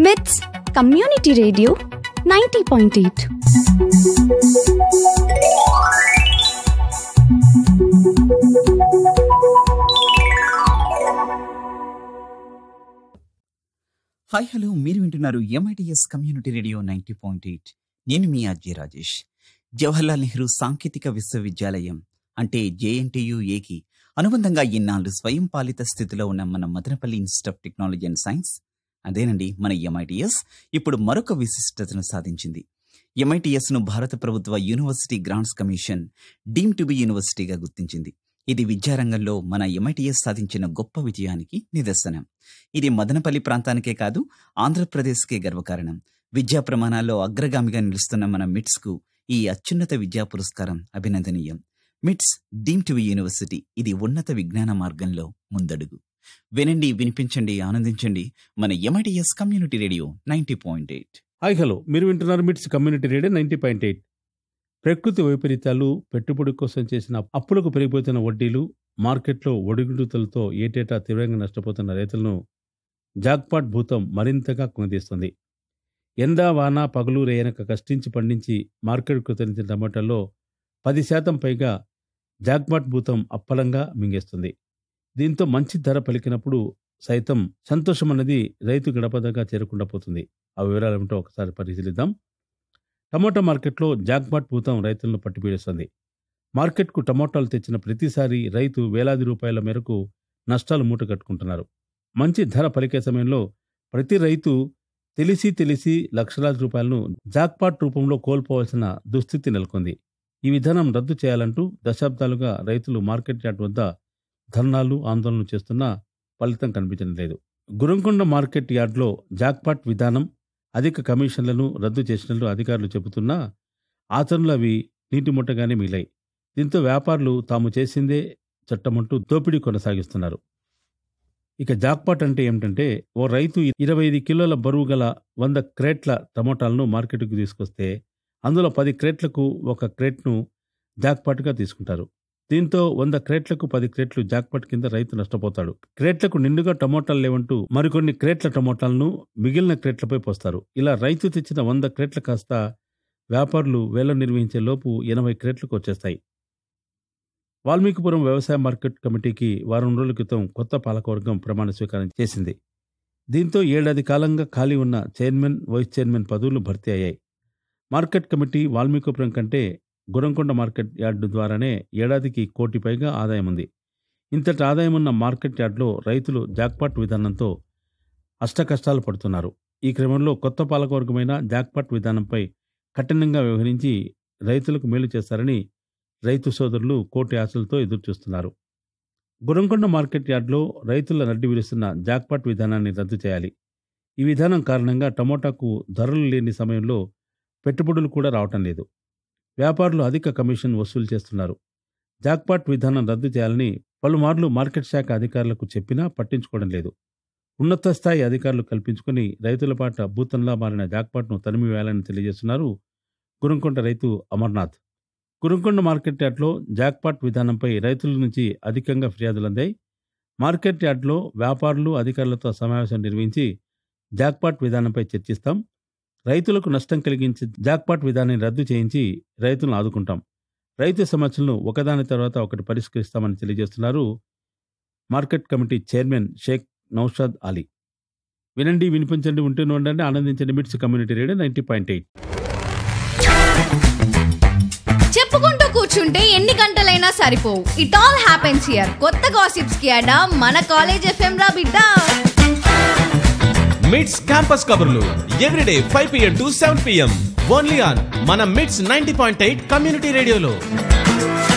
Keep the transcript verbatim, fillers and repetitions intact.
మిట్స్ community radio ninety point eight. Hi hello, మీరు వింటున్నారు MITS community radio ninety point eight. నేను మీ అజయ్ రాజేష్. జవహర్లాల్ నెహ్రూ సాంకేతిక విశ్వవిద్యాలయం అంటే జేఎన్టీయూఏకి అనుబంధంగా ఇన్నాళ్ళు స్వయం పాలిత స్థితిలో ఉన్న మన Madanapalle institute of technology and science, అదేనండి మన ఎంఐటిఎస్, ఇప్పుడు మరొక విశిష్టతను సాధించింది. ఎంఐటిఎస్ ను భారత ప్రభుత్వ university grants commission deem to be యూనివర్సిటీగా గుర్తించింది. ఇది విద్యారంగంలో మన ఎంఐటిఎస్ సాధించిన గొప్ప విజయానికి నిదర్శనం. ఇది మదనపల్లి ప్రాంతానికే కాదు, ఆంధ్రప్రదేశ్కే గర్వకారణం. విద్యా ప్రమాణాల్లో అగ్రగామిగా నిలుస్తున్న మన మిట్స్ కు ఈ అత్యున్నత విద్యా పురస్కారం అభినందనీయం. మిట్స్ డీమ్ టు బి యూనివర్సిటీ, ఇది ఉన్నత విజ్ఞాన మార్గంలో ముందడుగు. వినండి, వినిపించండి, ఆనందించండి మన MITS community radio ninety point eight. Hi hello, మీరు వింటున్నారు మిట్స్ community radio ninety point eight. ప్రకృతి వైపరీత్యాలు, పెట్టుబడి కోసం చేసిన అప్పులకు పెరిగిపోతున్న వడ్డీలు, మార్కెట్లో ఒడిగుడుతలతో ఏటేటా తీవ్రంగా నష్టపోతున్న రైతులను జాక్పాట్ భూతం మరింతగా కుంగదీస్తుంది. ఎండా వాన పగలు రేయనక కష్టించి పండించి మార్కెట్కు తరలించిన టమాటాల్లో పది శాతం పైగా జాక్పాట్ భూతం అప్పలంగా మింగేస్తుంది. దీంతో మంచి ధర పలికినప్పుడు సైతం సంతోషం అన్నది రైతు గడపదగా చేరకుండా పోతుంది. ఆ వివరాలు ఏమిటో ఒకసారి పరిశీలిద్దాం. టమోటా మార్కెట్లో జాక్పాట్ భూతం రైతులను పట్టిపీడిస్తుంది. మార్కెట్కు టమోటాలు తెచ్చిన ప్రతిసారి రైతు వేలాది రూపాయల మేరకు నష్టాలు మూట కట్టుకుంటున్నారు. మంచి ధర పలికే సమయంలో ప్రతి రైతు తెలిసి తెలిసి లక్షలాది రూపాయలను జాక్పాట్ రూపంలో కోల్పోవాల్సిన దుస్థితి నెలకొంది. ఈ విధానం రద్దు చేయాలంటూ దశాబ్దాలుగా రైతులు మార్కెట్ యార్డ్ వద్ద ధర్నాలు, ఆందోళనలు చేస్తున్నా ఫలితం కనిపించడం లేదు. గురంకొండ మార్కెట్ యార్డ్లో జాక్పాట్ విధానం, అధిక కమిషన్లను రద్దు చేసినట్లు అధికారులు చెబుతున్నా ఆచరణలో అవి నీటి ముట్టగానే మిగిలాయి. దీంతో వ్యాపారులు తాము చేసిందే చట్టమంటూ దోపిడీ కొనసాగిస్తున్నారు. ఇక జాక్పాట్ అంటే ఏమిటంటే, ఓ రైతు ఇరవై ఐదు కిలోల బరువు గల వంద క్రేట్ల టమోటాలను మార్కెట్కు తీసుకొస్తే అందులో పది క్రేట్లకు ఒక క్రేట్ను జాక్పాట్గా తీసుకుంటారు. దీంతో వంద క్రేట్లకు పది క్రేట్లు జాక్పాట్ కింద రైతు నష్టపోతాడు. క్రేట్లకు నిండుగా టమోటాలు లేవంటూ మరికొన్ని క్రేట్ల టమోటాలను మిగిలిన క్రేట్లపై పోస్తారు. ఇలా రైతు తెచ్చిన వంద క్రేట్ల కాస్త వ్యాపారులు వేలం నిర్వహించే లోపు ఎనభై క్రేట్లకు వచ్చేస్తాయి. వాల్మీకిపురం వ్యవసాయ మార్కెట్ కమిటీకి వారం రోజుల క్రితం కొత్త పాలకవర్గం ప్రమాణ స్వీకారం చేసింది. దీంతో ఏడాది కాలంగా ఖాళీ ఉన్న చైర్మన్, వైస్ చైర్మన్ పదవులు భర్తీ అయ్యాయి. మార్కెట్ కమిటీ వాల్మీకిపురం కంటే గురంకొండ మార్కెట్ యార్డు ద్వారానే ఏడాదికి కోటి పైగా ఆదాయం ఉంది. ఇంతటి ఆదాయం ఉన్న మార్కెట్ యార్డులో రైతులు జాక్పాట్ విధానంతో అష్టకష్టాలు పడుతున్నారు. ఈ క్రమంలో కొత్త పాలకవర్గమైన జాక్పాట్ విధానంపై కఠినంగా వ్యవహరించి రైతులకు మేలు చేస్తారని రైతు సోదరులు కోటి ఆశలతో ఎదురుచూస్తున్నారు. గురంకొండ మార్కెట్ యార్డులో రైతుల నడ్డి విరుస్తున్న జాక్పాట్ విధానాన్ని రద్దు చేయాలి. ఈ విధానం కారణంగా టమోటాకు ధరలు లేని సమయంలో పెట్టుబడులు కూడా రావటం లేదు. వ్యాపారులు అధిక కమిషన్ వసూలు చేస్తున్నారు. జాక్పాట్ విధానం రద్దు చేయాలని పలుమార్లు మార్కెట్ శాఖ అధికారులకు చెప్పినా పట్టించుకోవడం లేదు. ఉన్నత స్థాయి అధికారులు కల్పించుకుని రైతుల పాట భూతంలా మారిన జాక్పాట్ను తరిమివేయాలని తెలియజేస్తున్నారు గురంకొండ రైతు అమర్నాథ్. గురంకొండ మార్కెట్ యార్డ్లో జాక్పాట్ విధానంపై రైతుల నుంచి అధికంగా ఫిర్యాదులు అందాయి. మార్కెట్ యార్డ్లో వ్యాపారులు, అధికారులతో సమావేశం నిర్వహించి జాక్పాట్ విధానంపై చర్చిస్తాం. రైతులకు నష్టం కలిగించి జాక్పాట్ విధానాన్ని రద్దు చేయించి రైతులను ఆదుకుంటాం. రైతు సమస్యలను ఒకదాని తర్వాత ఒకటి పరిష్కరిస్తామని తెలియజేస్తున్నారు market committee chairman Sheikh Naushad Ali. వినండి, వినిపించండి, ఉంటూనే ఉండండి, ఆనందించండి. మిట్స్ community radio ninety point eight. చెప్పుకుంటూ కూర్చుంటే ఎన్ని గంటలైనా సరిపోవు. It all happens here. కొత్త గాసిప్స్ కి అడా మన కాలేజ్ ఎఫ్ఎం రా బిడ్డ. మిట్స్ క్యాంపస్ కబుర్లు everyday five PM to seven PM only on మన మిట్స్ నైంటీ పాయింట్ ఎయిట్ కమ్యూనిటీ రేడియోలో.